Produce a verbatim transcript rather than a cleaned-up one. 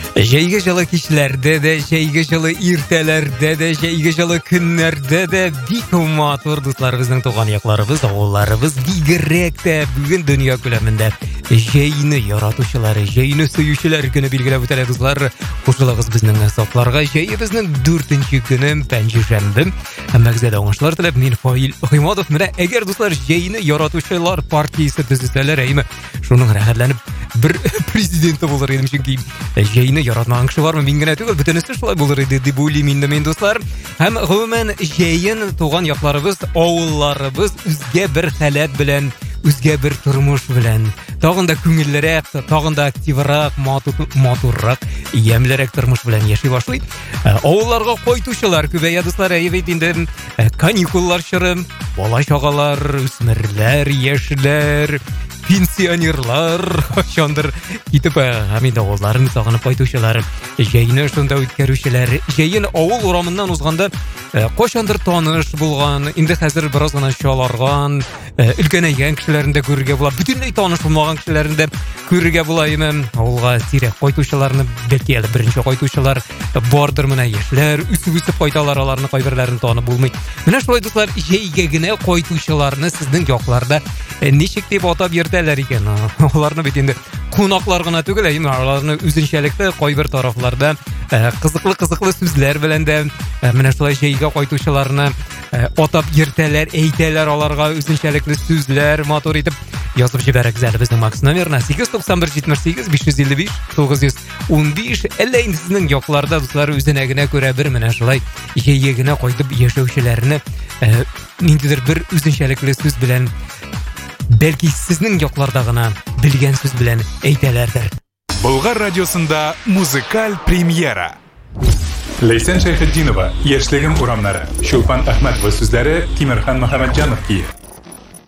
Жайгы жылы кишләрдә дә, жайгы жылы иртәләрдә дә, жайгы жылы көннәрдә дә бик матур дусларыбызның туган якларыбыз, авылларыбыз бигрәк тә бүген дөнья күләмендә җәйне яратучылары, җәйне сөючеләр көне билгеләп үтәлә дуслар. Кушылыгыз безнең сафларга. Җәйебезнең дүртенче көне пәнҗешәмбе. Мәгъзәдә уңышлар теләп, мин Фаил Хыйматов. Менә әгәр дуслар җәйне яратучылар партиясе төзетәләр, әйме, шуның рәхәтләнеп бер президенты булыр идем, чөнки җәйне яратмаган кеше бармы? Мин генә түгел, бөтенесе шулай булыр иде дип уйлыйм инде мин, дуслар. Һәм гомумән җәйен туган якларыбыз, авылларыбыз үзгә бер халәт белән, үзгә бер тормыш белән, тагын да күңеллерәк, тагын да активрак, матуррак, ямьлерәк тормыш белән яши башлый. Авылларга кайтучылар күбәя, дуслар, әйбәт инде, каникуллар чоры, бала-чагалар, үсмерләр, яшьләр, пенсионерлар кайчандыр китеп, һәм инде авылларын сагынып кайтучылар, җәйне шунда үткәрүчеләр, җәйен авыл урамыннан узганда кайчандыр таныш булган, инде хәзер бераз гына чаларган, өлкәнәйгән кешеләрне дә күрергә була, бөтенләй таныш булмаган кешеләрне дә күрергә була. Авылга сирәк кайтучыларны, бәлки әле беренче кайтучылар бардыр, менә яшьләр үсеп-үсеп кайталар, аларны кайберләрен танып булмый. Менә шулай, дуслар, җәйгә генә кайтучыларны сезнең якларда ничек дип атап йөртәләр икән? Аларны бит инде кунаклар гына түгел, аларны үзенчәлекле кайбер тарафларда кызыклы-кызыклы сүзләр белән дә менә шулай җәйгә кайтучыларны атап йөртәләр, әйтәләр, аларга үзенчәлекле сүзләр матур итеп язып җибәрегез әле безнең Макс номерына сигез туксан бер җитмеш сигез биш йөз илле биш тугыз йөз унбиш. Әллә инде сезнең якларда, дуслар, үзенә генә күрә бер менә шулай җәйгә генә кайтып яшәүчеләрне ниндидер бер үзенчәлекле сүз белән, бәлки сезнең якларда гына белгән сүз белән әйтәләрдер. Болгар радиосында музыкаль премьера. Лейсән Шәйхетдинова, яшьлегем урамнары. Чулпан Әхмәтова сүзләре, Тимерхан Мөхәммәтҗанов кие.